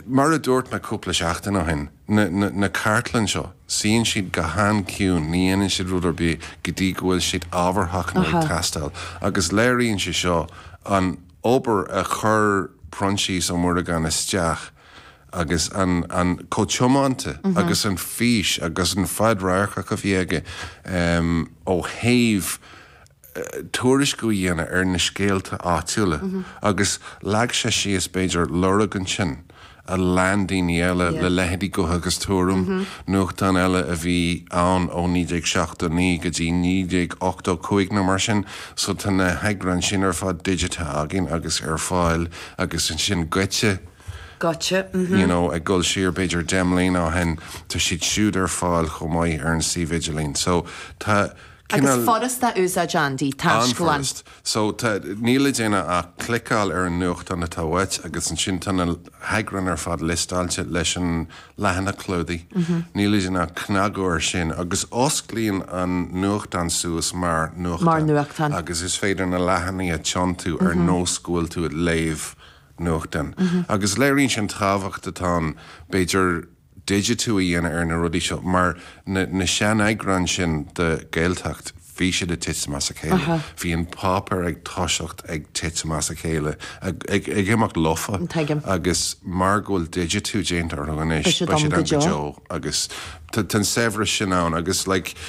mar a dúirt na cúpla seachtainna hin na cartlann seo síonn siad go han ciún níanaan siad ruidir bí go dtí go bhfuil siad ábharthach nó tastal agus léiríonn si seo an obair a chur pronsaí sa mór gan isteach agus an coitiománta agus an fís agus an fadrácha go bhéige ó héamh tuairis go dhéana ar na scéalta áitiúla agus leag sé síos beidir luragan sin a landíní eile le lehéadí go agus túrum nuachtain eile a bhí ann ó 1969 go dtí 1985 na mar sin so tá na heagran sin ar fád digitá agin agus ar fáil agus an sin goite Gotcha. You know, a gul siar beidir demlín á hen tá siad siúd ar fáil chomáid ar an sí vigilín. So tá agus forasta úsa Jandi Tashklan. So níla déine a clicáil ar an nuacht an na táhait agus an sin tanna heagran ar fad listáilte leis an lehanana clúdaí. Níla déine cnagúir sin agus osclíonn an nuacht an suas mar nuachtan. Agus is féidir na lehanaí a tiontú ar nó scúil tú a léamh nuachtan. Agus léiríonn sin tábhacht atá beidir digitú a dhéana ar na rudí seo, mar na sean aigran sin de géaltacht bhí siad a titmas a chéile. Bhí an pápar ag táiseacht ag titmas a chéile ag imach lofa agus mar ghfuil digitú déint ar thuganéis ba siad an go agus tan sefra sin ann agus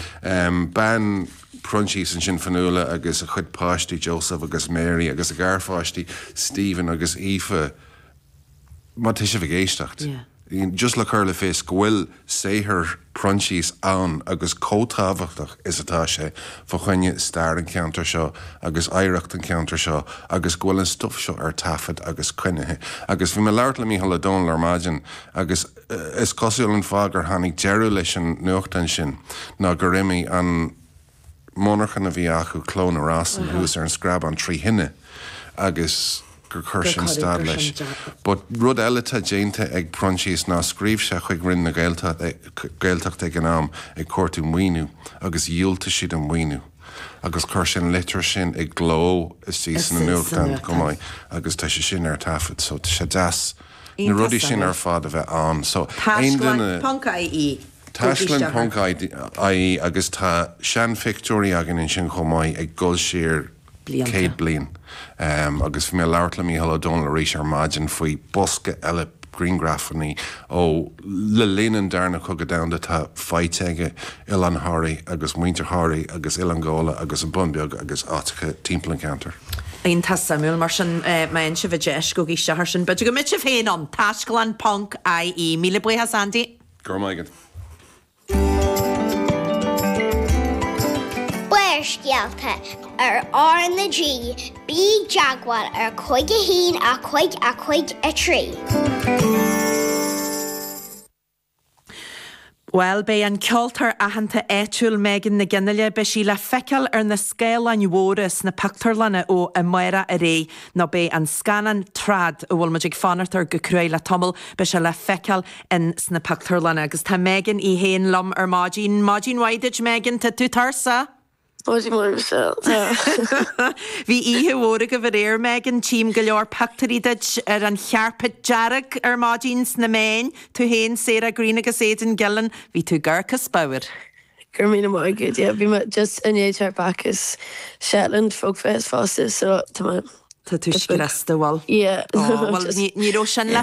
ban prunchís an sin fanúla agus a chud páistí Joseph agus Mary agus a garfáistí Stephen agus Aoife má tuise bh géisteacht. Just le chuir le fés gohfuil séthir prunchís ann agus cótábhachtach is atá sé fa chuine stair an counter seo agus éireacht an counter seo agus gohfuil an stuff seo ar tafad agus cuinethe. Agus bhí me leart le míhall a dón ar maidin agus is cosúil an fágur tháinig dearú leis an nuachtain sin ná go réimi an monarchan a bhí acu clón arásan thuús ar an scrab an trí hinne agus gur chuir sin stad leis. But rud eile tá déanta ag prunchís ná scríomh se chuig rinn na gaeltacht ag an am ag cuairtú muoinú agus díolta siad an muoinú. Agus chuir sin litir sin ag gló is tí san na nuachtain go mbeidh agus tá sé sin ar tafad so tá sé deas na rudí sin ar fád a bheith an. So Tashklan Punk.ie Tashklan Punk.ie agus tá sean fictóí agan in sin chomáid ag gul siar céad blian. Agus fi mé leart le míhall a dón le rééis ar maidin faoi bosca eile greengraffaní ó le línan darna chugad damda tá feiteige Ilan-Harry agus Muinter-Harry agus Ilangóla agus an Bunbeag agus átacha timplan counter. Ein ta Samuel mar sin ma'n se bheith go gíiste har sin, but go mit se féin an Tashklan Punk.ie. Míle buíochas Andy. Gur maigad. Scialta ar na G, bí jaguar ar 5 a 5 a 5 a 3. Well, be an ceoltar ahananta éitiúil Megan na gcineile be sí le feiceal ar na scéal an bhóras na pactarlanna ó a maira a ré nó be an scanan trad ó bhfuil muidig fanartar go crué le tomul be se le feiceal in sna pactarlanna agus tá Megan í héin lom ar Máidín Waidig Megan tá tú tarsa? Bhí ihe bhóra go bhar Megan tím go leor pactaríid ar an chearpa dearag ar Máidíns na main tú héin Sarah Green agus éan Gillan hí tú gurchas báir. Gur mí good, yeah. Bhí just an éar Bacchus Shetland Folk Fest fásta so tá tú sgrasta bhil. Yeah. Well ní ró sin le